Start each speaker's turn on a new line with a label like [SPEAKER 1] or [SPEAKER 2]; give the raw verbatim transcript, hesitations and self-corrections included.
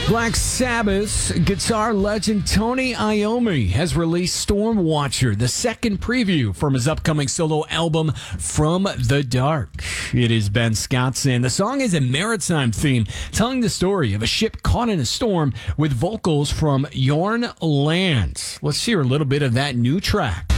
[SPEAKER 1] Black Sabbath guitar legend Tony Iommi has released Storm Watcher, the second preview from his upcoming solo album, From the Dark. It is Ben Scottson. The song is a maritime theme, telling the story of a ship caught in a storm with vocals from Jorn Lans. Let's hear a little bit of that new track.